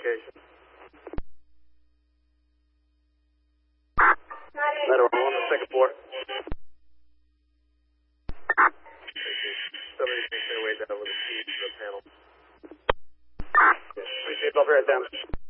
location. Ladder, I'm on the second floor. Somebody's making their way down with a key to the panel. Appreciate it, I'll be right down.